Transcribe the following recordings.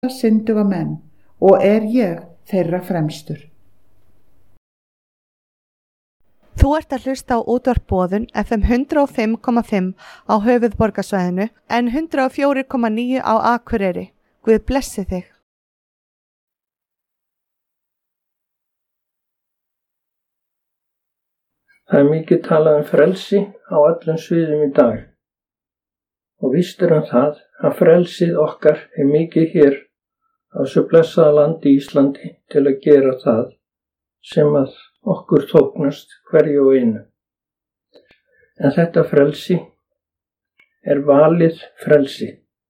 synduga menn og ég þeirra fremstur. Þú ert að hlusta á útvarp Boðun FM 105,5 á höfuðborgarsvæðinu en 104,9 á Akureyri. Guð blessi þig. Það mikið talað frelsi á öllum sviðum í dag. Og víst það að frelsið okkar mikið hér á þessu blessaða landi Íslandi til að gera það sem að okkur þóknast hverju og einu. En þetta frelsi valið frelsi.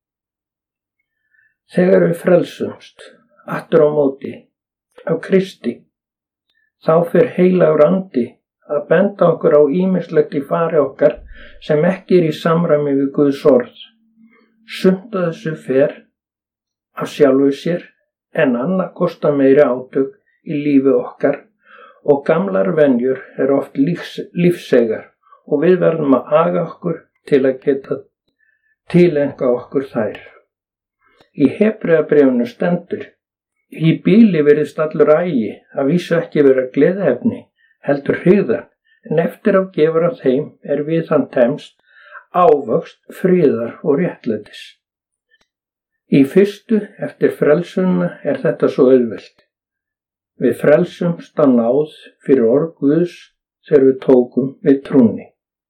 Þegar við frelsumst, aftur á móti, á Kristi, þá fer heilagur andi að benda okkur á ýmislegt í fari okkar sem ekki í samræmi við Guðs orð. Sumt af þessu fer af sjálfu sér en annað kostar meiri átök í lífi okkar og gamlar venjur oft lífseigar og við verðum að aga okkur til að geta tilenga okkur þær. Í Hebreabréfinu stendur: í bíli virðist allur agi, að vísu ekki vera gleðiefni, heldur hryggðar, en eftir á gefur af þeim við hann temst ávöxt friðar og réttlætis. Í fyrstu eftir frelsunna þetta svo auðvelt. Við frelsumst á náð fyrir orð Guðs þegar við tókum við trúnni.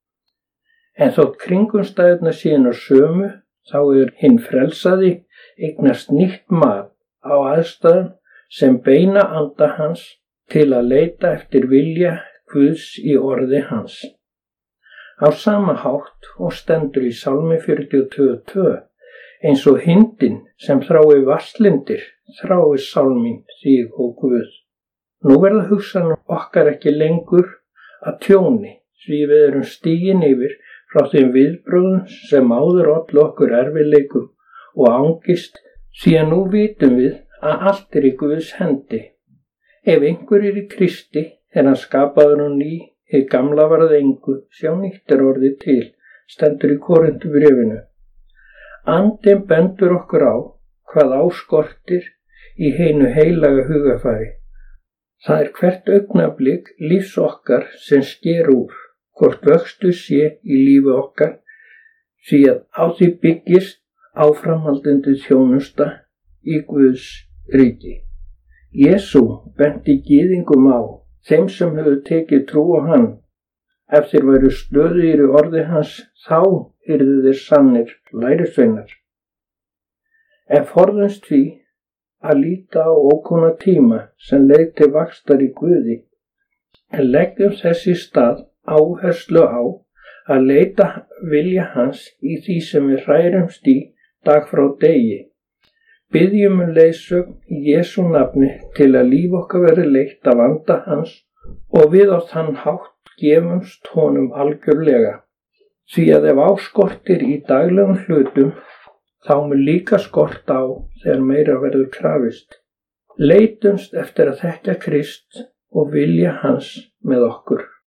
En þótt kringumstæðurnar séu sömu, þá hinn frelsaði eignast nýtt mat á aðstæðum sem beina anda hans til að leita eftir vilja Guðs í orði hans. Á sama hátt og stendur í Sálmi 42:2, eins og hindin sem þrái vasslindir, þrái sálminn þig og Guð. Nú verða hugsanir okkar ekki lengur að tjóni, því við erum stigin yfir frá þeim viðbrögðum sem áður ollu okkur erfiðleikum og angist, því að nú vitum við að allt í Guðs hendi. Ef einhver í Kristi hann skapaður á ný, hið gamla varð engu, sjá nýtt orðið til, stendur í Korinthubréfinu. Andinn bendur okkur á hvað áskortir í hinu heilaga hugafari. Það hvert augnablik lífs okkar sem sker úr, hvort vöxtur sé í lífi okkar, því að á því byggist áframhaldandi þjónusta í Guðs ríki. Jesú benti gyðingum á, þeim sem höfðu tekið trú á hann. Ef þeir væru stöðugir í orði hans, þá yrðu þeir sannir lærisveinar. En forðumst því að líta á ókunna tíma sem leið til vaxtar í Guði, en leggjum þess í stað áherslu á að leita vilja hans í því sem við hrærumst í dag frá degi. Biðjum leiðsögn í Jesú nafni til að líf okkar verði leitt af anda hans og við á þann hátt gefumst honum algjörlega. Því að ef áskortir í daglegum hlutum, þá mun líka skort á þegar meira verður krafist. Leitumst eftir að þekkja Krist og vilja hans með okkur.